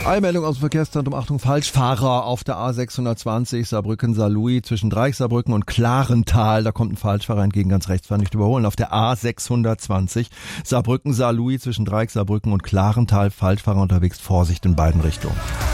Eilmeldung aus dem Verkehrszentrum. Achtung, Falschfahrer auf der A620 Saarbrücken-Saarlouis zwischen Dreieck Saarbrücken und Klarental. Da kommt ein Falschfahrer entgegen, ganz rechts, fahren nicht überholen. Auf der A620 Saarbrücken-Saarlouis zwischen Dreieck Saarbrücken und Klarental. Falschfahrer unterwegs, Vorsicht in beiden Richtungen.